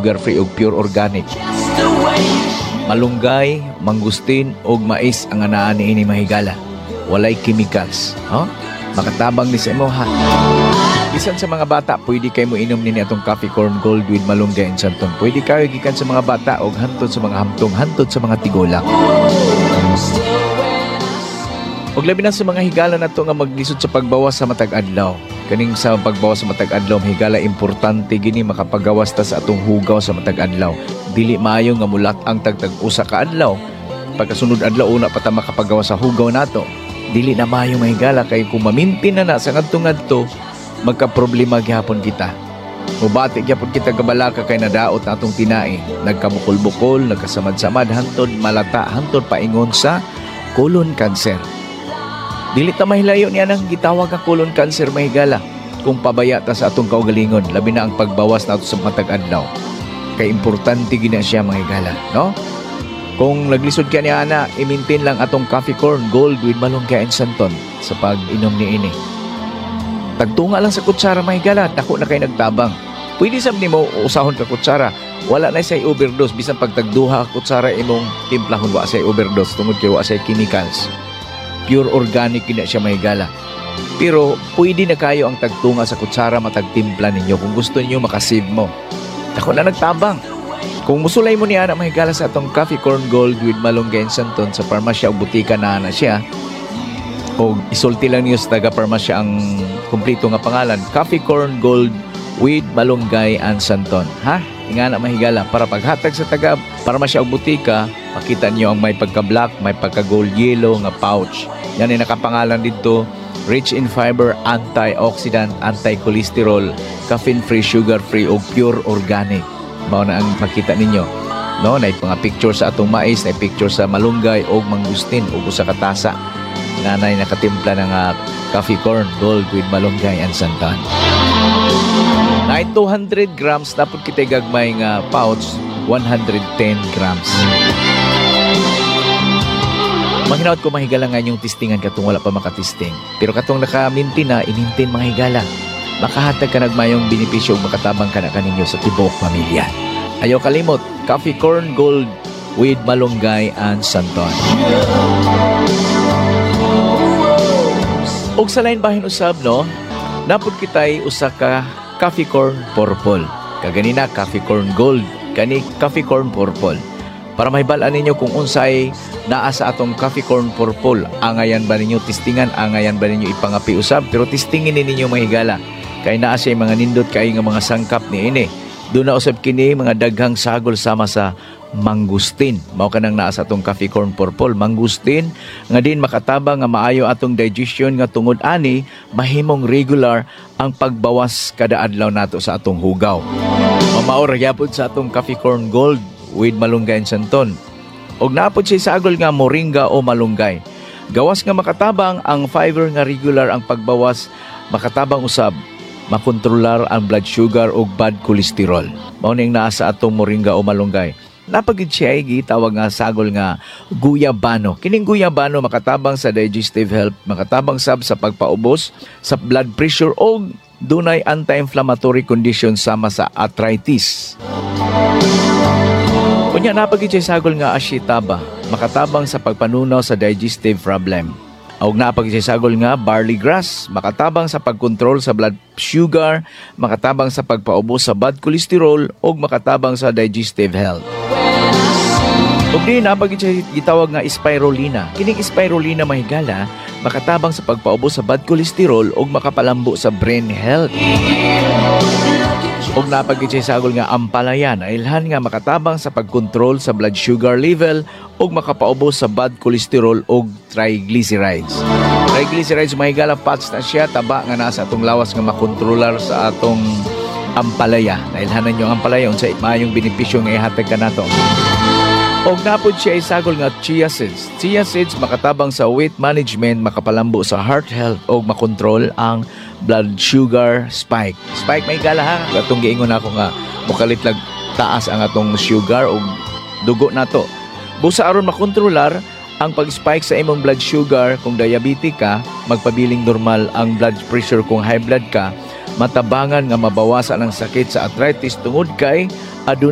sugar-free ug pure organic. Malunggay, mangustin ug mais ang anaa niini mahigala. Walay chemicals. Makatabang ni sa imo ha. Bisan sa mga bata, pwede kayo mo inom nini atong coffee corn gold with malunggay and santon. Pwede kayo gikan sa mga bata o hantod sa mga hamtong, hantod sa mga tigulang. Og labi na sa mga higala na to nga maglisod sa pagbawas sa matag adlaw. Kaning sa pagbawas sa matag adlaw, higala importante gini makapagawas ta sa atong hugaw sa matag adlaw. Dili maayo nga mulat ang tagtag usa ka adlaw. Pagkasunod adlaw una pa ta makapagawas sa hugaw nato. Dili na maayo mahigala kay kung mamintin na sa ngadto-ngadto magka-problema gyapon kita. Mubati gyapon kita kabalaka kay nadaot atong tinai. Nagkabukol-bukol, nagkasamad-samad hantod malata, hantod paingon sa colon cancer. Dili ta mahilayo niya nang gitawag nga colon cancer mahigala kung pabaya ta sa atong kaugalingon, labi na ang pagbawas nato sa matag adlaw. Kay importante gina siya mahigala, no? Kung naglisod ka niya ana, i-maintain lang atong coffee corn gold with malunggay and santon sa pag-inom ni ini. Tagtunga lang sa kutsara mahigala, dako na kay nagtabang. Pwede sab nimo usahon ka kutsara, wala na say overdose bisan pag tagduha ka kutsara imong timplahon wa say overdose tungod kay wa say chemicals. Pure organic gina siya mahigala. Pero pwede na kayo ang tagtunga sa kutsara matagtimpla ninyo kung gusto niyo makasave mo. Dako na nagtabang. Kung musulay mo niya na mahigala sa atong coffee corn gold with malunggay and santon sa parmasya o butika na siya, o isulti lang niyo sa taga-parmasya ang kumplito nga pangalan, coffee corn gold with malunggay and santon. Nga na mahigala para paghatag sa taga-parmasya o butika, makita niyo ang may pagka-black, may pagka-gold yellow nga pouch. Yan ay nakapangalan dito, rich in fiber, antioxidant, anti-cholesterol, caffeine-free, sugar-free o pure organic. Mao na ang makita ninyo, no? Na mga picture sa atong mais, na picture sa malunggay o mangustin o usa ka tasa nanay nakatimpla ng coffee corn gold with malunggay and santon. Na 200 grams dapat kita gagmay nga pouch, 110 grams. Manghinaot ko mahigala nga yung testingan katong wala pa makatesting, pero katong nakamintin na inintin mga higala, makahatag ka nagmayong benepisyo ug makatabang ka na kaninyo sa tibuok pamilya. Ayaw kalimot, coffee corn gold with malunggay and santon. Og sa lain bahin usab, no, napud kitay usa ka coffee corn purple. Kaganina coffee corn gold, kani coffee corn purple. Para mahibalaan ninyo kung unsay naa sa atong coffee corn purple, angayan ba ninyo testingan, angayan ba ninyo ipangapi usab, pero testingin ninyo mahigala. Kay naa siya mga nindot kay nga mga sangkap ni ini. Doon na usab kini mga daghang sagol sama sa mangustin. Mao kanang naa sa atong coffee corn purple, mangustin nga din makatabang nga maayo atong digestion nga tungod ani mahimong regular ang pagbawas kada adlaw nato sa atong hugaw. Mamaor gyapon sa atong coffee corn gold with malunggay and santon. Og naapod siya sagol nga moringa o malunggay. Gawas nga makatabang ang fiber nga regular ang pagbawas, makatabang usab makontrolar ang blood sugar o bad cholesterol. Mao ning naa sa atong moringa o malunggay. Napagid siya ay gitawag nga sagol nga guyabano. Kining guyabano makatabang sa digestive health, makatabang sab sa pagpaubos sa blood pressure o dunay anti-inflammatory condition sama sa arthritis. Kunya napagid siya sagol nga ashitaba, makatabang sa pagpanunaw sa digestive problem. Og napagid siya sagol nga barley grass, makatabang sa pagkontrol sa blood sugar, makatabang sa pagpaubos sa bad cholesterol ug makatabang sa digestive health. Ug din napagid siya gitawag nga spirulina. Kining spirulina mahigala makatabang sa pagpaubos sa bad cholesterol ug makapalambo sa brain health. Og napagid siya sagol nga ampalaya na ilhan nga makatabang sa pagkontrol sa blood sugar level ug makapaubos sa bad cholesterol ug triglycerides. Triglycerides mahigala fats na siya, taba nga nasa atong lawas nga makontrolar sa atong ampalaya. Nailhanan niyo ang ampalaya unsay maayong benepisyo nga ihatag kanato. Og napod siya isagol nga chia seeds. Chia seeds makatabang sa weight management, makapalambo sa heart health og makontrol ang blood sugar spike. Spike may gala ha. Atong giingon ako nga mukalit lag taas ang atong sugar og dugo nato. Busa aron makontrolar ang pag-spike sa imong blood sugar kung diabetic ka, magpabiling normal ang blood pressure kung high blood ka, matabangan nga mabawasan ang sakit sa arthritis tungod kay aduna